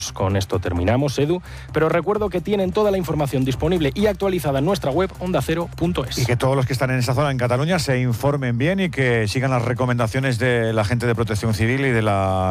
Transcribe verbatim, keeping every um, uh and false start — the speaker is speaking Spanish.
Con esto terminamos, Edu, pero recuerdo que tienen toda la información disponible y actualizada en nuestra web onda cero punto es. Y que todos los que están en esa zona, en Cataluña, se informen bien y que sigan las recomendaciones de la gente de Protección Civil y de la